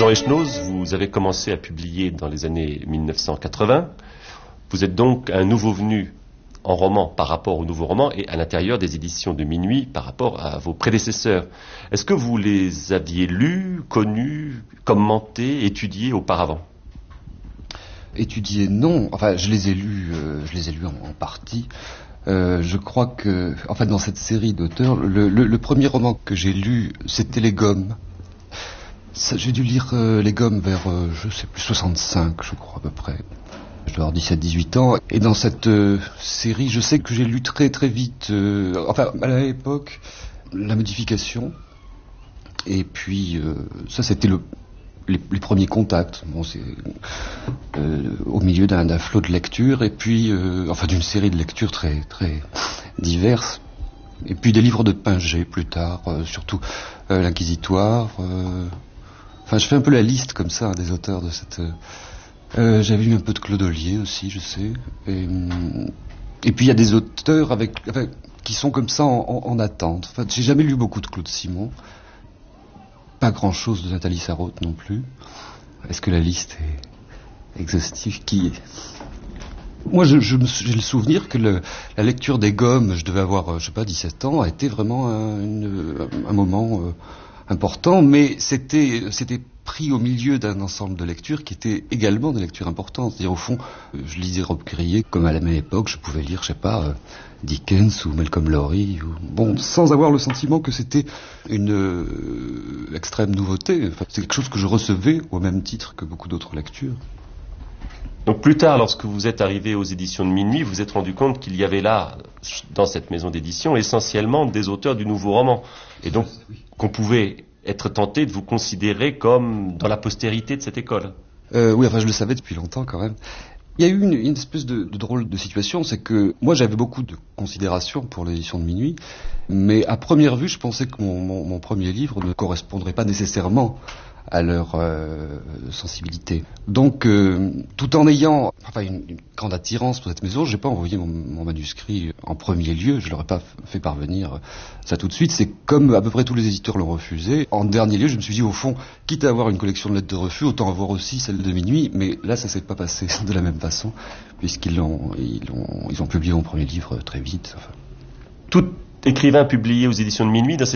Jean Echenoz, vous avez commencé à publier dans les années 1980. Vous êtes donc un nouveau venu en roman par rapport aux nouveaux romans et à l'intérieur des éditions de Minuit par rapport à vos prédécesseurs. Est-ce que vous les aviez lus, connus, commentés, étudiés auparavant? Étudiés, non. Enfin, je les ai lus en partie. Je crois que, en fait, dans cette série d'auteurs, le premier roman que j'ai lu, c'était Les Gommes. J'ai dû lire Les Gommes vers, je sais plus, 65, je crois, à peu près. Je dois avoir 17-18 ans. Et dans cette série, je sais que j'ai lu très très vite, enfin, à l'époque, La Modification. Et puis, ça, c'était les premiers contacts. Bon, c'est au milieu d'un flot de lecture, et puis, enfin, d'une série de lectures très très diverses. Et puis des livres de Pinget plus tard, surtout l'Inquisitoire. Enfin, je fais un peu la liste comme ça des auteurs de cette. J'avais lu un peu de Claude Ollier aussi, je sais. Et puis il y a des auteurs qui sont comme ça en attente. Enfin, j'ai jamais lu beaucoup de Claude Simon. Pas grand-chose de Nathalie Sarraute non plus. Est-ce que la liste est exhaustive? Moi, j'ai le souvenir que la lecture des Gommes, je devais avoir, je sais pas, 17 ans, a été vraiment un moment important, mais c'était pris au milieu d'un ensemble de lectures qui étaient également des lectures importantes. C'est-à-dire, au fond, je lisais Robbe-Grillet, comme à la même époque, je pouvais lire, je sais pas, Dickens ou Malcolm Lowry, bon, sans avoir le sentiment que c'était une extrême nouveauté. Enfin, c'est quelque chose que je recevais au même titre que beaucoup d'autres lectures. Donc plus tard, lorsque vous êtes arrivé aux éditions de Minuit, vous vous êtes rendu compte qu'il y avait là, dans cette maison d'édition, essentiellement des auteurs du nouveau roman. Et donc qu'on pouvait être tenté de vous considérer comme dans la postérité de cette école. Oui, enfin je le savais depuis longtemps quand même. Il y a eu une espèce de drôle de situation, c'est que moi j'avais beaucoup de considération pour l'édition de Minuit, mais à première vue je pensais que mon premier livre ne correspondrait pas nécessairement à leur sensibilité. Donc, tout en ayant une grande attirance pour cette maison, j'ai pas envoyé mon manuscrit en premier lieu, je leur ai pas fait parvenir ça tout de suite. C'est comme à peu près tous les éditeurs l'ont refusé. En dernier lieu, je me suis dit, au fond, quitte à avoir une collection de lettres de refus, autant avoir aussi celle de Minuit, mais là, ça s'est pas passé de la même façon, puisqu'ils ont publié mon premier livre très vite. Enfin. Tout écrivain publié aux éditions de Minuit, dans